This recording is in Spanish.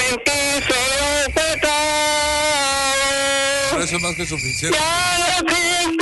en ti solo pecado. Pero eso es más que suficiente. Ya no